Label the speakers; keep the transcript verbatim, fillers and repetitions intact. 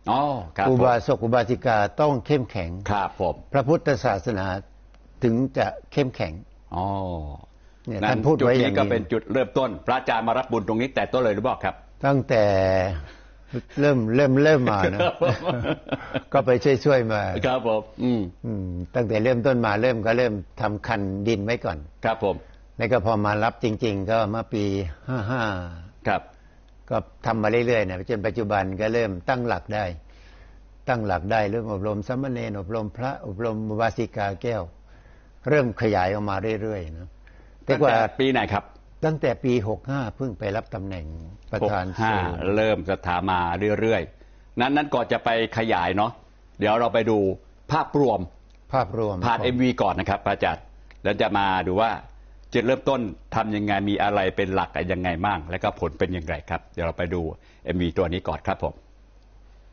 Speaker 1: อ๋อครับ
Speaker 2: อุบาสกอุบาสิกาต้องเข้มแข็ง
Speaker 1: ครับผม
Speaker 2: พระพุทธศาสนาถึงจะเข้มแข็ง
Speaker 1: อ๋อ
Speaker 2: เนี่ย
Speaker 1: ท่านพูดไว้อย่างนี้ก็เป็นจุดเริ่มต้นพระอาจารย์มารับบุญตรงนี้แต่ต้นเลยหรือเปล่าครับ
Speaker 2: ตั้งแต่เริ่มเริ่มเริ่มมานะก็ไปช่วยช่วยมา
Speaker 1: ครับผมอืม
Speaker 2: ตั้งแต่เริ่มต้นมาเริ่มก็เริ่มทำคันดินไว้ก่อน
Speaker 1: ครับผม
Speaker 2: แล้วก็พอมารับจริงๆก็เมื่อปีห้าห้า
Speaker 1: ครับ
Speaker 2: ก็ทำมาเรื่อยๆนะจนปัจจุบันก็เริ่มตั้งหลักได้ตั้งหลักได้เริ่มอบรมสามเณรอบรมพระอบรมวาสิกาแก้วเริ่มขยายออกมาเรื่อยๆนะ
Speaker 1: แต่ว่าปีไหนครับ
Speaker 2: ตั้งแต่ปีหกสิบห้าเพิ่งไปรับตำแหน่งประธาน
Speaker 1: ศูนย์เริ่มสถามาเรื่อยๆนั้นนั้นก่อนจะไปขยายเนาะเดี๋ยวเราไปดูภาพรวม
Speaker 2: ภาพรวม
Speaker 1: ผ่าน เอ็ม วี ก่อนนะครับอาจารย์แล้วจะมาดูว่าจุดเริ่มต้นทำยังไงมีอะไรเป็นหลักยังไงบ้างแล้วก็ผลเป็นอย่างไรครับเดี๋ยวเราไปดู เอ็ม วี ตัวนี้ก่อนครับผม